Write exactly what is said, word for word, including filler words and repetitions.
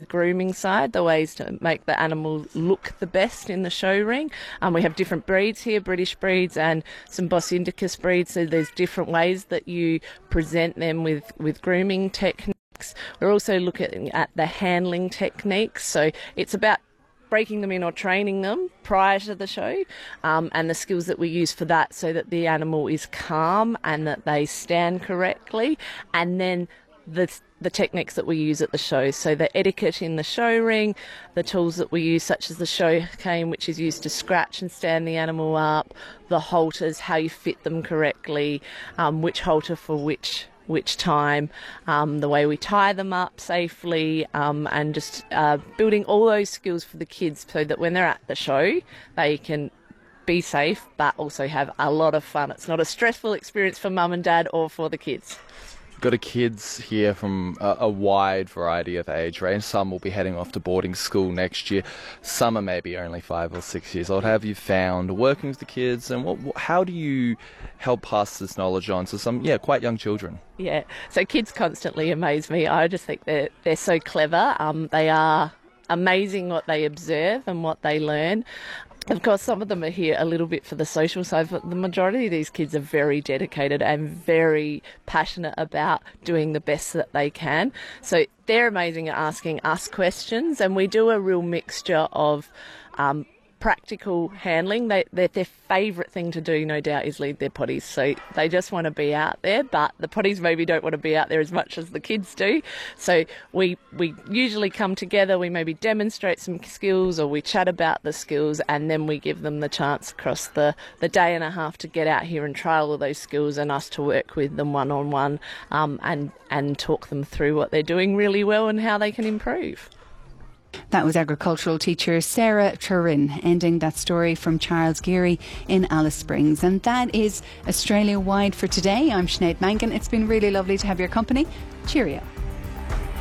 grooming side, the ways to make the animal look the best in the show ring. Um, we have different breeds here, British breeds and some Bos Indicus breeds, so there's different ways that you present them with, with grooming techniques. We're also looking at the handling techniques, so it's about breaking them in or training them prior to the show, um, and the skills that we use for that so that the animal is calm and that they stand correctly, and then the the techniques that we use at the show. So the etiquette in the show ring, the tools that we use such as the show cane, which is used to scratch and stand the animal up, the halters, how you fit them correctly, um, which halter for which which time, um, the way we tie them up safely, um, and just uh, building all those skills for the kids so that when they're at the show, they can be safe but also have a lot of fun. It's not a stressful experience for mum and dad or for the kids. Got a kids here from a, a wide variety of age range. Some will be heading off to boarding school next year. Some are maybe only five or six years old. How have you found working with the kids, and what, how do you help pass this knowledge on to some, yeah, quite young children? Yeah, so kids constantly amaze me. I just think they're, they're so clever. Um, they are amazing what they observe and what they learn. Of course, some of them are here a little bit for the social side, but the majority of these kids are very dedicated and very passionate about doing the best that they can. So they're amazing at asking us questions, and we do a real mixture of um, practical handling. They, their, their favourite thing to do, no doubt, is lead their potties. So they just want to be out there, but the potties maybe don't want to be out there as much as the kids do. So we we usually come together, we maybe demonstrate some skills or we chat about the skills, and then we give them the chance across the, the day and a half to get out here and try all of those skills, and us to work with them one-on-one um, and, and talk them through what they're doing really well and how they can improve. That was agricultural teacher Sarah Turin ending that story from Charles Geary in Alice Springs. And that is Australia Wide for today. I'm Sinead Mangan. It's been really lovely to have your company. Cheerio.